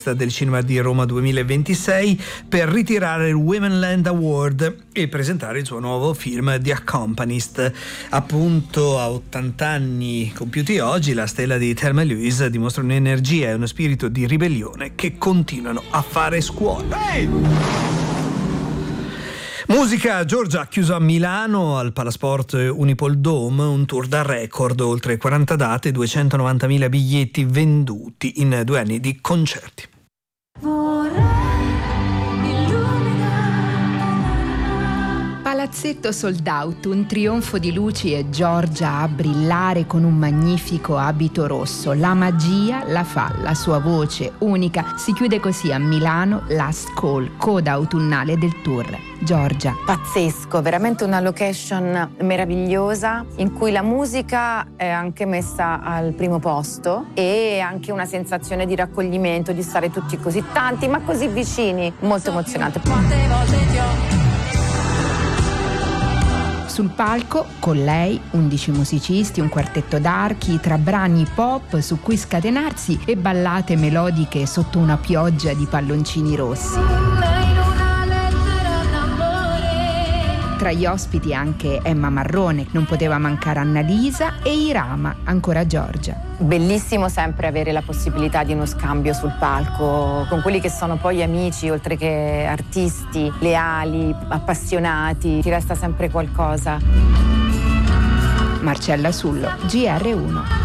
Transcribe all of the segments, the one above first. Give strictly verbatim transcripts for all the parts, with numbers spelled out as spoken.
del Cinema di Roma duemilaventisei per ritirare il Women Land Award e presentare il suo nuovo film The Accompanist. Appunto, a ottanta anni compiuti oggi, la stella di Thelma e Louise dimostra un'energia e uno spirito di ribellione che continuano a fare scuola. Hey! Musica. Giorgia ha chiuso a Milano al Palasport Unipol Dome un tour da record, oltre quaranta date, duecentonovantamila biglietti venduti in due anni di concerti. Palazzetto sold out, un trionfo di luci e Giorgia a brillare con un magnifico abito rosso. La magia la fa la sua voce unica. Si chiude così a Milano Last Call, coda autunnale del tour. Giorgia. Pazzesco, veramente una location meravigliosa in cui la musica è anche messa al primo posto e anche una sensazione di raccoglimento, di stare tutti così tanti ma così vicini, molto emozionante. Quante volte ti ho Sul palco, con lei, undici musicisti, un quartetto d'archi, tra brani pop su cui scatenarsi e ballate melodiche sotto una pioggia di palloncini rossi. Tra gli ospiti anche Emma Marrone, non poteva mancare Annalisa e Irama, ancora Giorgia. Bellissimo sempre avere la possibilità di uno scambio sul palco con quelli che sono poi amici, oltre che artisti, leali, appassionati, ti resta sempre qualcosa. Marcella Sullo, G R uno.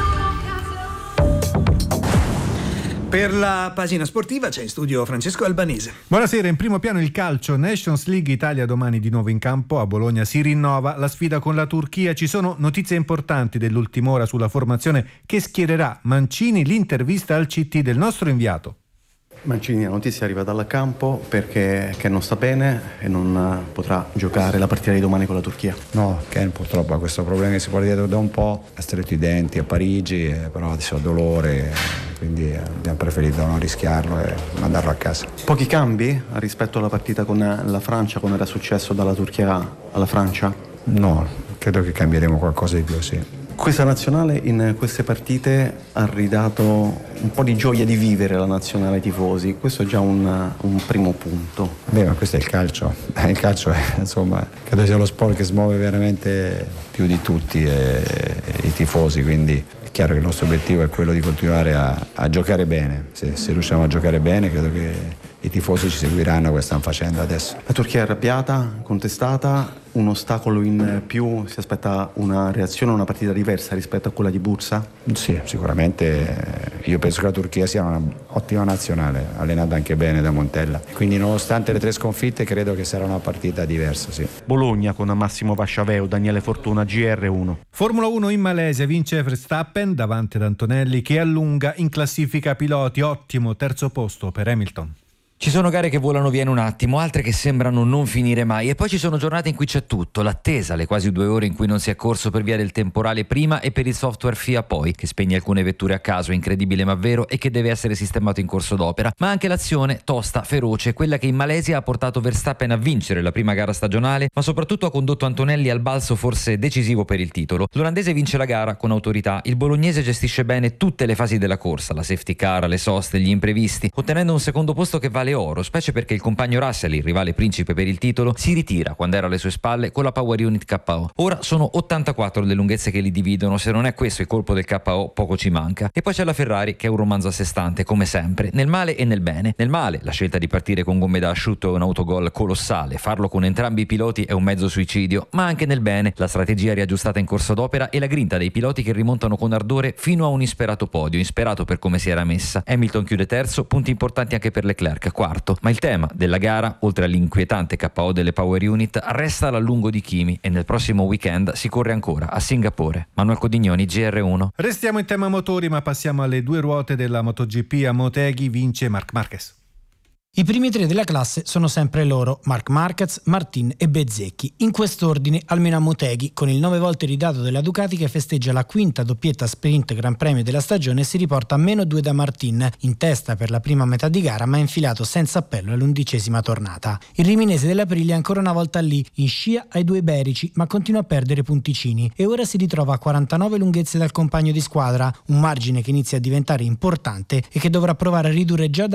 Per la pagina sportiva c'è in studio Francesco Albanese. Buonasera, in primo piano il calcio. Nations League Italia domani di nuovo in campo. A Bologna si rinnova la sfida con la Turchia. Ci sono notizie importanti dell'ultima ora sulla formazione che schiererà Mancini. L'intervista al C T del nostro inviato. Mancini, la notizia arriva dal campo perché Ken non sta bene e non potrà giocare la partita di domani con la Turchia. No, Ken purtroppo ha questo problema che si porta dietro da un po', ha stretto i denti a Parigi, eh, però adesso ha dolore, quindi abbiamo preferito non rischiarlo e mandarlo a casa. Pochi cambi rispetto alla partita con la Francia, come era successo dalla Turchia alla Francia? No, credo che cambieremo qualcosa di più, sì. Questa nazionale in queste partite ha ridato un po' di gioia di vivere alla nazionale ai tifosi, questo è già un, un primo punto. Beh, ma questo è il calcio, il calcio è, insomma, credo sia lo sport che smuove veramente più di tutti e, e i tifosi, quindi è chiaro che il nostro obiettivo è quello di continuare a, a giocare bene. Se, se riusciamo a giocare bene credo che i tifosi ci seguiranno come stanno facendo adesso. La Turchia è arrabbiata, contestata, un ostacolo in più, si aspetta una reazione, una partita diversa rispetto a quella di Bursa? Sì, sicuramente. Io penso che la Turchia sia un'ottima nazionale, allenata anche bene da Montella, quindi nonostante le tre sconfitte credo che sarà una partita diversa, sì. Bologna con Massimo Vasciaveo, Daniele Fortuna, G R uno. Formula uno in Malesia, vince Verstappen davanti ad Antonelli che allunga in classifica piloti, ottimo terzo posto per Hamilton. Ci sono gare che volano via in un attimo, altre che sembrano non finire mai, e poi ci sono giornate in cui c'è tutto: l'attesa, le quasi due ore in cui non si è corso per via del temporale prima e per il software F I A poi, che spegne alcune vetture a caso, incredibile ma vero, e che deve essere sistemato in corso d'opera, ma anche l'azione tosta, feroce, quella che in Malesia ha portato Verstappen a vincere la prima gara stagionale, ma soprattutto ha condotto Antonelli al balzo forse decisivo per il titolo. L'olandese vince la gara con autorità, il bolognese gestisce bene tutte le fasi della corsa, la safety car, le soste, gli imprevisti, ottenendo un secondo posto che vale oro, specie perché il compagno Russell, il rivale principe per il titolo, si ritira quando era alle sue spalle con la Power Unit K O. Ora sono ottantaquattro le lunghezze che li dividono, se non è questo il colpo del K O poco ci manca. E poi c'è la Ferrari che è un romanzo a sé stante, come sempre, nel male e nel bene. Nel male la scelta di partire con gomme da asciutto è un autogol colossale, farlo con entrambi i piloti è un mezzo suicidio, ma anche nel bene la strategia riaggiustata in corso d'opera e la grinta dei piloti che rimontano con ardore fino a un insperato podio, insperato per come si era messa. Hamilton chiude terzo, punti importanti anche per Leclerc, quarto. Ma il tema della gara, oltre all'inquietante K O delle Power Unit, resta l'allungo di Kimi e nel prossimo weekend si corre ancora a Singapore. Manuel Codignoni, G R uno. Restiamo in tema motori, ma passiamo alle due ruote della MotoGP. A Motegi vince Marc Marquez. I primi tre della classe sono sempre loro, Marc Marquez, Martin e Bezzecchi, in quest'ordine almeno a Motegi, con il nove volte ridato della Ducati che festeggia la quinta doppietta sprint Gran Premio della stagione e si riporta a meno due da Martin, in testa per la prima metà di gara ma infilato senza appello all'undicesima tornata. Il riminese dell'Aprilia è ancora una volta lì, in scia ai due iberici, ma continua a perdere punticini e ora si ritrova a quarantanove lunghezze dal compagno di squadra, un margine che inizia a diventare importante e che dovrà provare a ridurre già da